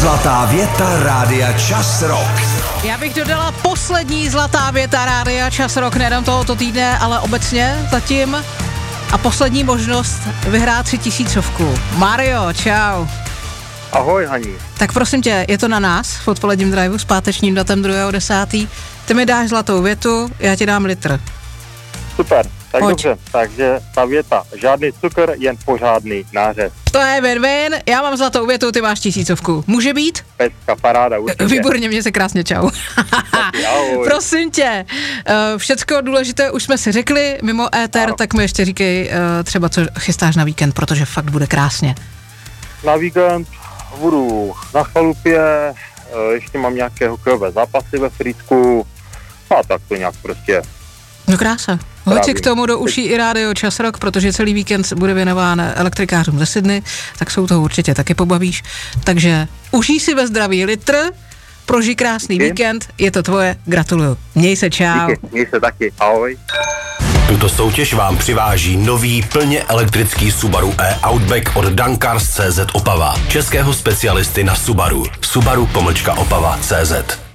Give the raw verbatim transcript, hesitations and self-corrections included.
Zlatá věta Rádia Čas Rock. Já bych dodala poslední zlatá věta Rádia Čas Rock, nejenom tohoto týdne, ale obecně zatím. A poslední možnost vyhrát si tisícovku. Mario, čau. Ahoj, Haní. Tak prosím tě, je to na nás v odpoledním driveu s pátečním datem druhého desátého Ty mi dáš zlatou větu, já ti dám litr. Super, tak Pojď. dobře. Takže ta věta, žádný cukr, jen pořádný nářez. To je win-win, já mám zlatou větu, ty máš tisícovku. Může být? Pecka, paráda, určitě. Výborně, mě se krásně, čau. Prosím tě, všecko důležité už jsme si řekli, mimo éter, ano. Tak mi ještě říkej třeba, co chystáš na víkend, protože fakt bude krásně. Na víkend budu na chalupě, ještě mám nějaké hokejové zápasy ve Frýsku a tak to nějak prostě. No krása. Hoď si k tomu do uší i Rádio Čas Rock, protože celý víkend bude věnován elektrikářům ze Sydney, tak jsou toho určitě taky pobavíš. Takže užij si ve zdraví litr, prožij krásný Díky. víkend, je to tvoje, gratuluju. Měj se, čau. Díky, měj se taky, ahoj. Tuto soutěž vám přiváží nový plně elektrický Subaru e-Outback od Dankars tečka cé zet Opava, českého specialisty na Subaru. Subaru pomlčka Opava tečka cé zet.